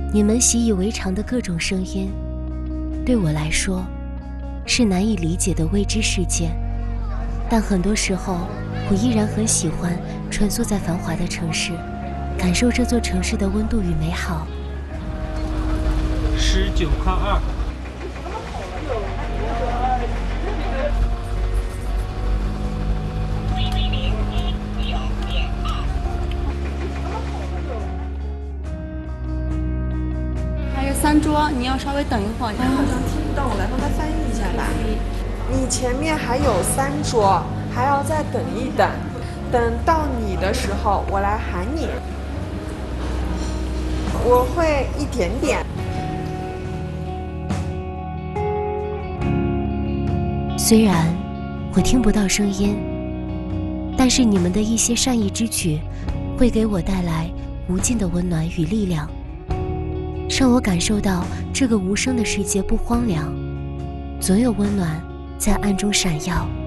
你们习以为常的各种声音，对我来说是难以理解的未知世界。但很多时候，我依然很喜欢穿梭在繁华的城市，感受这座城市的温度与美好。 19号2。 还有3桌，你要稍微等一会儿。 他好像听不懂，我来帮他翻译一下吧。你前面还有3桌，还要再等一等，等到你的时候我来喊你。我会一点点。 虽然我听不到声音，但是你们的一些善意之举会给我带来无尽的温暖与力量，让我感受到这个无声的世界不荒凉，总有温暖在暗中闪耀。